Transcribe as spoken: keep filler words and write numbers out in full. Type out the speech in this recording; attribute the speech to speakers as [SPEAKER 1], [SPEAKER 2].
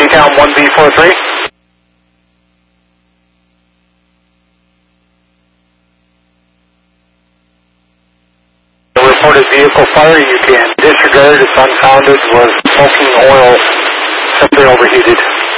[SPEAKER 1] Recount one B four three. Reported vehicle fire, you can disregard, it's unfounded, was smoking oil, simply overheated.